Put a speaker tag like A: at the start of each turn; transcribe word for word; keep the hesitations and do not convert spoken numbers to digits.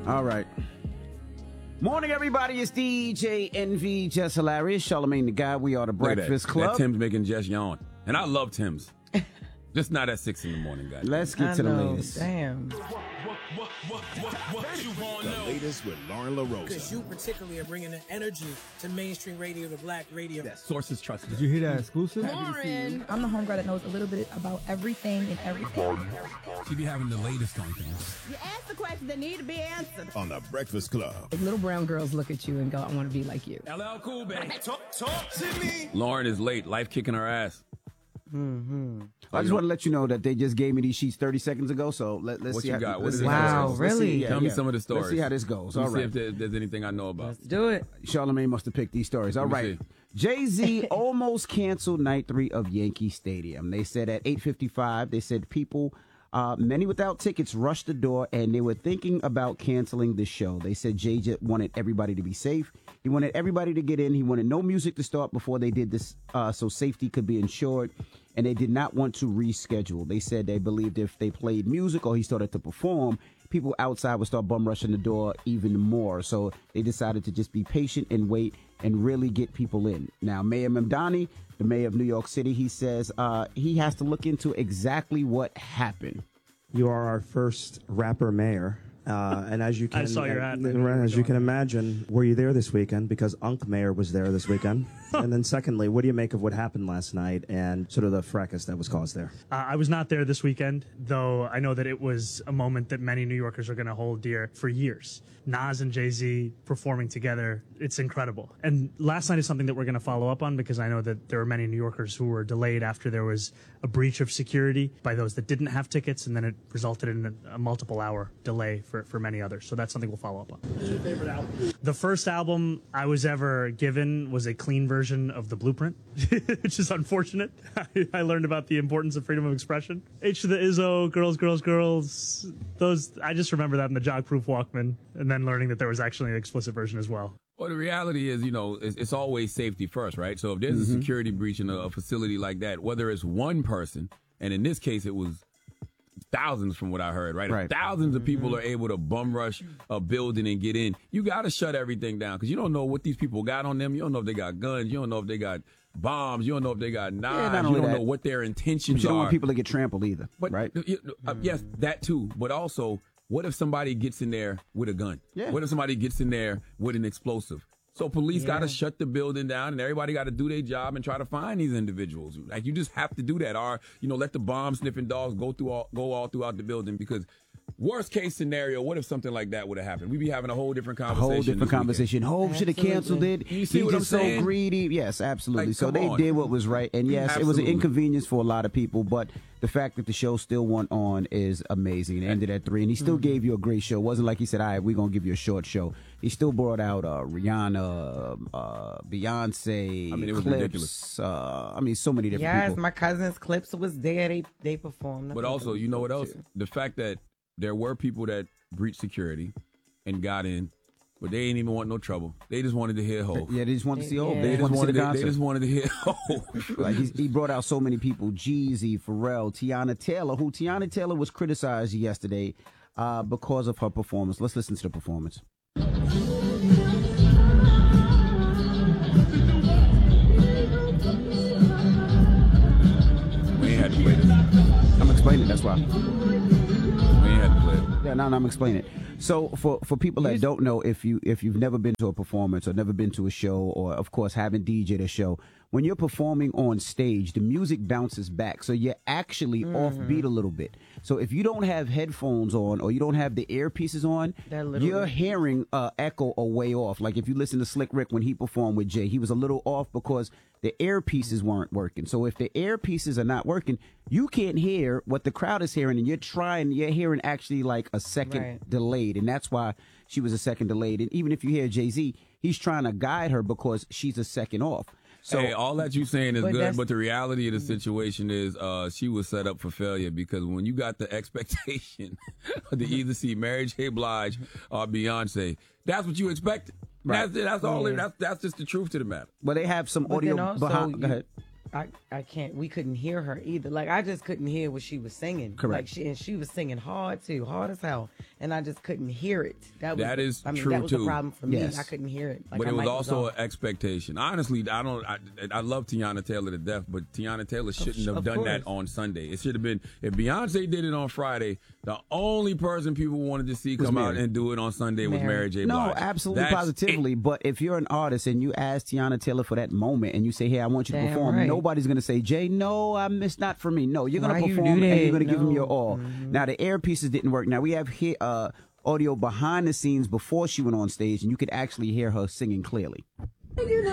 A: All right. Morning, everybody. It's D J N V, Jess Hilarious, Charlamagne the Guy. We are the Breakfast
B: that.
A: Club.
B: That Tim's making Jess yawn. And I love Tim's. Just not at six in the morning, guys.
A: Let's get
C: I
A: to the
C: know.
A: latest.
C: Damn.
D: The latest with Lauren LaRosa.
E: Because you particularly are bringing the energy to mainstream radio, to black radio.
F: Yes. Sources trusted.
G: Did you hear that exclusive?
H: Lauren. I'm the homegirl that knows a little bit about everything and everything.
I: She be having the latest on things.
J: You ask the questions that need to be answered.
D: On the Breakfast Club.
H: Like little brown girls look at you and go, I want to be like you.
B: L L Cool, baby.
D: Talk, talk to me.
B: Lauren is late. Life kicking her ass.
A: Mm-hmm. I just want to let you know that they just gave me these sheets thirty seconds ago. So let, let's
B: What
A: see
B: you
A: how,
B: got? What
A: let's
B: is
A: see
B: it?
A: how this
C: Wow,
A: goes. Let's
C: really?
A: see, yeah,
B: Tell me
A: yeah.
B: some of the stories.
A: Let's see how this goes.
B: Let me
A: All
B: see
A: right.
B: if there, there's anything I know about.
C: Let's do it.
A: Charlamagne must have picked these stories. All
B: Let me
A: right.
B: see.
A: Jay-Z almost canceled night three of Yankee Stadium. They said at eight fifty-five, they said people, uh, many without tickets, rushed the door, and they were thinking about canceling the show. They said Jay just wanted everybody to be safe. He wanted everybody to get in. He wanted no music to start before they did this, uh, so safety could be ensured. And they did not want to reschedule. They said they believed if they played music or he started to perform, people outside would start bum rushing the door even more. So they decided to just be patient and wait and really get people in. Now, Mayor Mamdani, the mayor of New York City, he says uh, he has to look into exactly what happened.
K: You are our first rapper mayor. Uh, and as you can,
F: I saw your ad.
K: uh, as you can imagine, were you there this weekend? Because Unc Mayor was there this weekend. And then secondly, what do you make of what happened last night and sort of the fracas that was caused there?
F: Uh, I was not there this weekend, though I know that it was a moment that many New Yorkers are going to hold dear for years. Nas and Jay-Z performing together, it's incredible. And last night is something that we're going to follow up on because I know that there were many New Yorkers who were delayed after there was a breach of security by those that didn't have tickets, and then it resulted in a, a multiple hour delay for, for many others. So that's something we'll follow up on. What's your favorite album? The first album I was ever given was a clean version of The Blueprint, which is unfortunate. I, I learned about the importance of freedom of expression. H to the Izzo, Girls, Girls, Girls, those, I just remember that in the Jog-Proof Walkman, and then learning that there was actually an explicit version as well.
B: Well, the reality is, you know, it's, it's always safety first, right? So if there's
A: Mm-hmm.
B: a security breach in a, a facility like that, whether it's one person, and in this case it was thousands from what I heard, right?
A: Right.
B: If thousands of people are able to bum rush a building and get in, you got to shut everything down because you don't know what these people got on them. You don't know if they got guns. You don't know if they got bombs. You don't know if they got knives.
A: not
B: you
A: only
B: don't
A: that,
B: know what their intentions
A: But you don't
B: are.
A: want people to get trampled either,
B: But,
A: right?
B: you know, uh, yes, that too. But also, what if somebody gets in there with a gun?
A: Yeah.
B: What if somebody gets in there with an explosive? So police
C: Yeah.
B: got to shut the building down, and everybody got to do their job and try to find these individuals. Like you just have to do that, or you know, let the bomb sniffing dogs go through all, go all throughout the building. Because worst case scenario, what if something like that would have happened? We'd be having a whole different
A: A
B: conversation.
A: whole different
B: this weekend.
A: conversation. Hope should have canceled it.
B: You see
A: He's
B: what I'm
A: just so
B: saying?
A: greedy. Yes, absolutely.
B: Like,
A: so
B: come
A: they
B: on.
A: did what was right. And yes, it was an
B: Absolutely.
A: inconvenience for a lot of people, but the fact that the show still went on is amazing. It ended at three, and he still gave you a great show. It wasn't like he said, all right, we're going to give you a short show. He still brought out uh, Rihanna, uh, Beyonce,
B: I mean, it was
A: Clips.
B: ridiculous.
A: Uh, I mean, so many different
C: Yes,
A: people.
C: my cousin's Clips was there. They they performed.
B: But also, you know what else? The fact that there were people that breached security and got in, but they ain't even want no trouble. They just wanted to hear Hov.
A: Yeah, they just wanted to see Hov.
C: Yeah.
A: They
B: They
A: just
B: just
A: wanted to see
B: wanted
A: the
B: to, they
A: concert.
B: just wanted to hear Hov.
A: Like he's, he brought out so many people: Jeezy, Pharrell, Tiana Taylor. Who Tiana Taylor was criticized yesterday uh, because of her performance. Let's listen to the performance.
B: We ain't had to play this.
A: I'm explaining. That's why.
B: We ain't had to play it.
A: Yeah, no, no, I'm explaining it. So for, for people that don't know, if you if you've never been to a performance or never been to a show, or of course haven't D J'd a show, when you're performing on stage, the music bounces back, so you're actually offbeat a little bit. So if you don't have headphones on or you don't have the earpieces on,
C: That little
A: you're
C: bit.
A: hearing uh, echo or way off. Like if you listen to Slick Rick when he performed with Jay, he was a little off because the earpieces weren't working. So if the earpieces are not working, you can't hear what the crowd is hearing, and you're trying, you're hearing actually like a second
C: Right.
A: delayed, and that's why she was a second delayed. And even if you hear Jay-Z, he's trying to guide her because she's a second off. So
B: hey, all that you saying is
C: But
B: good,
C: that's-
B: but the reality of the situation is uh, she was set up for failure because when you got the expectation to either see Mary J. Blige or Beyonce, that's what you expected.
A: Right.
B: That's, that's all.
C: Yeah.
B: That's that's just the truth to the matter.
A: but they have some
C: But
A: audio
C: then also
A: behind.
C: you-
A: Go ahead.
C: I, I can't. We couldn't hear her either. Like I just couldn't hear what she was singing.
A: Correct.
C: Like she and she was singing hard too, hard as hell, and I just couldn't hear it. That was
B: That is
C: I mean,
B: true,
C: that was
B: too.
C: the problem for me.
A: Yes.
C: I couldn't hear it. Like
B: but
C: my
B: it was
C: mic
B: also
C: off.
B: an expectation. Honestly, I don't. I, I love Tiana Taylor to death, but Tiana Taylor shouldn't have
C: of
B: done that
C: course.
B: on Sunday. It should have been if Beyonce did it on Friday. The only person people wanted to see
A: Was
B: come out
A: Mary.
B: and do it on Sunday was
C: Mary.
B: Mary J.
A: No,
B: Blige.
A: absolutely,
B: That's
A: positively.
B: it.
A: But if you're an artist and you ask Tiana Taylor for that moment and you say, hey, I want you to
C: Damn
A: perform,
C: right.
A: nobody's going to say, Jay, no, I missed not for me. No, you're going
C: Why
A: to
C: you
A: perform
C: do
A: and
C: that?
A: you're going to give them your
C: No.
A: all.
C: Mhm.
A: Now, the earpieces didn't work. Now, we have here, uh, audio behind the scenes before she went on stage, and you could actually hear her singing clearly.
G: You know